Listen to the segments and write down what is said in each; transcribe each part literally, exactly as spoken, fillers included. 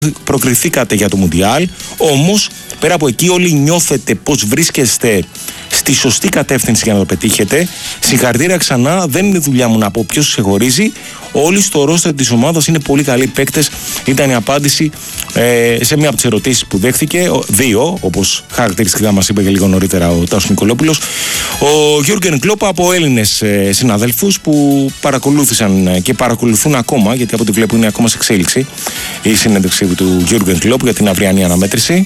προκριθήκατε για το Μουντιάλ, όμως πέρα από εκεί όλοι νιώθετε πως βρίσκεστε στη σωστή κατεύθυνση για να το πετύχετε. Συγχαρητήρια ξανά, δεν είναι δουλειά μου να πω ποιος ξεχωρίζει. Όλοι στο ρόστερ της ομάδας είναι πολύ καλοί παίκτες. Ήταν η απάντηση ε, σε μία από τις ερωτήσεις που δέχθηκε. Δύο, όπως χαρακτηριστικά μας είπε και λίγο νωρίτερα ο Τάσος Νικολόπουλος. Ο Γιούργεν Κλόπ από Έλληνες ε, συναδέλφους που παρακολούθησαν και παρακολουθούν ακόμα, γιατί από ό,τι βλέπω είναι ακόμα σε εξέλιξη η συνέντευξη του Γιούργεν Κλόπ για την αυριανή αναμέτρηση.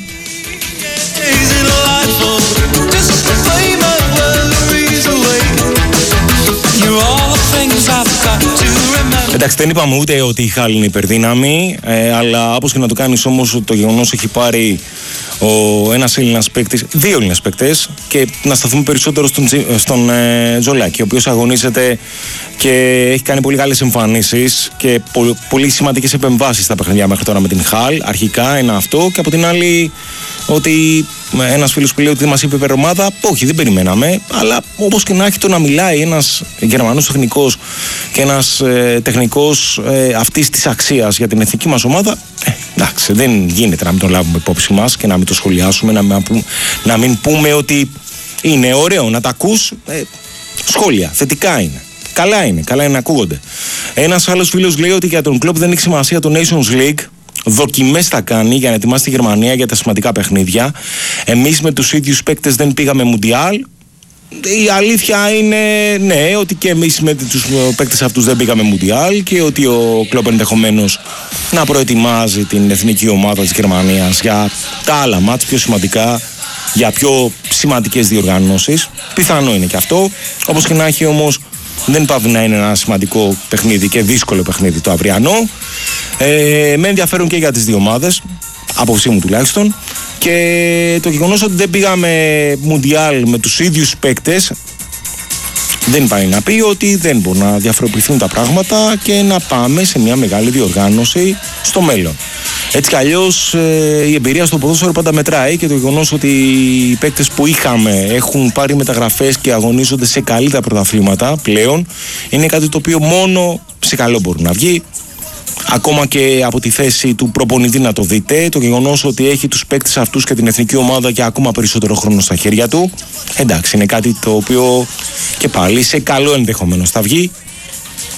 Εντάξει, δεν είπαμε ούτε ότι η Χάλ είναι υπερδύναμη, ε, αλλά όπως και να το κάνεις όμως, το γεγονός έχει πάρει ο ένας Έλληνας παίκτης, δύο Έλληνες παίκτες, και να σταθούμε περισσότερο στον, στον ε, Τζολάκη, ο οποίος αγωνίζεται και έχει κάνει πολύ καλές εμφανίσεις και πο, πολύ σημαντικές επεμβάσεις στα παιχνίδια μέχρι τώρα με την Χάλ. Αρχικά ένα αυτό, και από την άλλη ότι ένας φίλος που λέει ότι δεν μας είπε υπερομάδα, όχι, δεν περιμέναμε, αλλά όπως και να έχει, το να μιλάει ένας Γερμανός τεχνικός και ένας ε, τεχνικός ε, αυτής της αξίας για την εθνική μας ομάδα, ε, εντάξει, δεν γίνεται να μην τον λάβουμε υπόψη μας και να μην το σχολιάσουμε, να μην, να μην πούμε ότι είναι ωραίο να τα ακούς, ε, σχόλια, θετικά είναι. Καλά είναι, καλά είναι να ακούγονται. Ένας άλλος φίλος λέει ότι για τον Κλόπ δεν έχει σημασία το Nations League. Δοκιμές θα κάνει για να ετοιμάσει τη Γερμανία για τα σημαντικά παιχνίδια. Εμείς με τους ίδιους παίκτες δεν πήγαμε Μουντιάλ. Η αλήθεια είναι, ναι, ότι και εμείς με τους παίκτες αυτούς δεν πήγαμε Μουντιάλ και ότι ο Κλόπ ενδεχομένως να προετοιμάζει την εθνική ομάδα της Γερμανίας για τα άλλα μάτς πιο σημαντικά, για πιο σημαντικές διοργανώσεις. Πιθανό είναι και αυτό. Όπως και να έχει όμως, δεν πάβει να είναι ένα σημαντικό παιχνίδι και δύσκολο παιχνίδι το αυριανό. Ε, με ενδιαφέρον και για τις δύο ομάδες, άποψή μου τουλάχιστον. Και το γεγονός ότι δεν πήγαμε Μουντιάλ με τους ίδιους παίκτες δεν πάει να πει ότι δεν μπορούν να διαφοροποιηθούν τα πράγματα και να πάμε σε μια μεγάλη διοργάνωση στο μέλλον. Έτσι κι αλλιώς ε, η εμπειρία στο ποδόσφαιρο πάντα μετράει, και το γεγονός ότι οι παίκτες που είχαμε έχουν πάρει μεταγραφές και αγωνίζονται σε καλύτερα πρωταθλήματα πλέον είναι κάτι το οποίο μόνο σε καλό μπορεί να βγει. Ακόμα και από τη θέση του προπονητή να το δείτε, το γεγονός ότι έχει τους παίκτες αυτούς και την εθνική ομάδα και ακόμα περισσότερο χρόνο στα χέρια του, εντάξει, είναι κάτι το οποίο και πάλι σε καλό ενδεχομένως θα βγει.